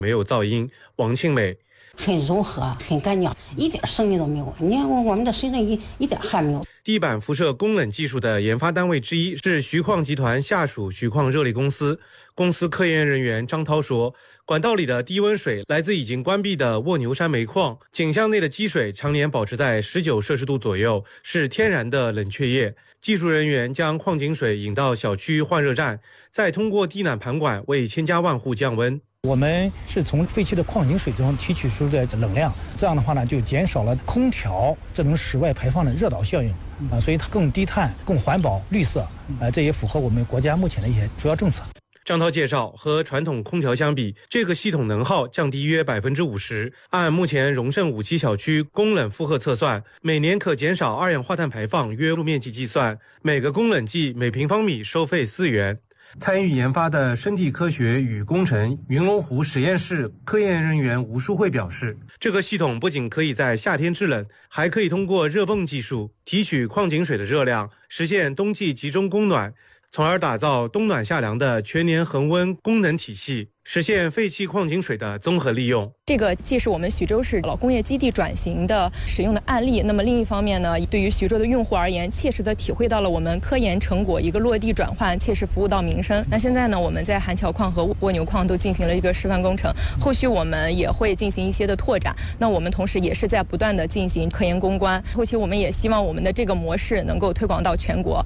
没有噪音。王庆美很柔和，很干净，一点声音都没有。你看我们这身上一点汗没有。 地板辐射供冷技术的研发单位之一是徐矿集团下属徐矿热力公司。公司科研人员张涛说，管道里的低温水来自已经关闭的卧牛山煤矿，井箱内的积水常年保持在19摄氏度左右，是天然的冷却液。技术人员将矿井水引到小区换热站，再通过地暖盘管为千家万户降温。 我们是从废弃的矿井水中提取出的冷量，这样的话呢，就减少了空调这种室外排放的热岛效应所以它更低碳、更环保、绿色这也符合我们国家目前的一些主要政策。 张涛介绍，和传统空调相比，这个系统能耗降低约50%。按目前荣盛5期小区供冷负荷测算，每年可减少二氧化碳排放约入面积计算，每个供冷剂每平方米收费4元。参与研发的生地科学与工程云龙湖实验室科研人员吴淑慧表示，这个系统不仅可以在夏天制冷，还可以通过热泵技术提取矿井水的热量，实现冬季集中供暖，从而打造冬暖夏凉的全年恒温供能体系，实现废弃矿井水的综合利用。 这个既是我们徐州市老工业基地转型的使用的案例，那么另一方面呢，对于徐州的用户而言，切实的体会到了我们科研成果一个落地转换，切实服务到民生。那现在呢，我们在韩桥矿和蜗牛矿都进行了一个示范工程，后续我们也会进行一些的拓展。那我们同时也是在不断的进行科研攻关，后期我们也希望我们的这个模式能够推广到全国。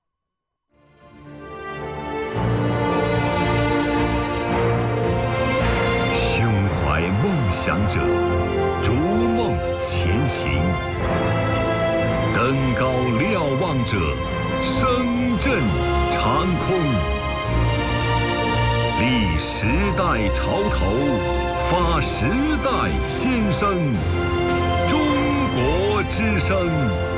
梦想者逐梦前行，登高瞭望者声震长空，立时代潮头，发时代先声，中国之声。